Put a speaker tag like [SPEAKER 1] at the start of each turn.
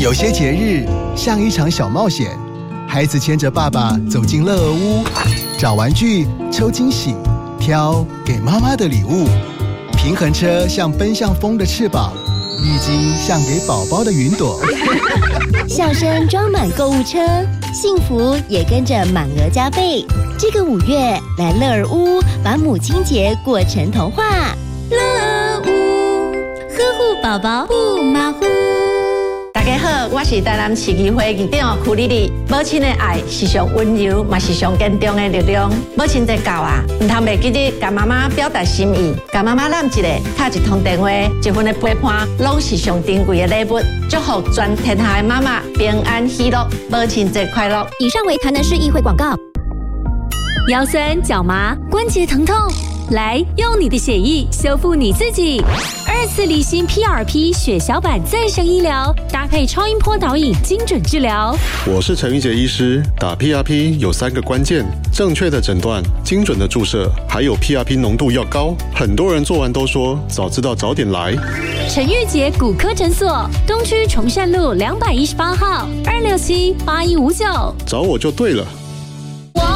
[SPEAKER 1] 有些节日像一场小冒险，孩子牵着爸爸走进乐儿屋，找玩具、抽惊喜、挑给妈妈的礼物。平衡车像奔向风的翅膀，浴巾像给宝宝的云朵。
[SPEAKER 2] 笑声装满购物车，幸福也跟着满额加倍。这个5月来乐儿屋，把母亲节过成童话。乐儿屋，呵护宝宝不马虎。
[SPEAKER 3] 大家好，我是台南市议会议长曲丽丽。母亲的爱是上温柔，也是上坚强的力量。母亲节到啊，唔通袂记得甲妈妈表达心意，甲妈妈揽一个，敲一通电话，一份的陪伴，拢是上珍贵的礼物。祝福全天下的妈妈平安喜乐，母亲节快乐！
[SPEAKER 2] 以上为台南市议会广告。
[SPEAKER 4] 腰酸、脚麻、关节疼痛，来用你的血液修复你自己。2次离心 PRP 血小板再生医疗，搭配超音波导引，精准治疗。
[SPEAKER 5] 我是陈玉杰医师，打 PRP 有3个关键：正确的诊断、精准的注射，还有 PRP 浓度要高。很多人做完都说早知道早点来。
[SPEAKER 4] 陈玉杰骨科诊所，东区崇善路218号，2678159，
[SPEAKER 5] 找我就对了。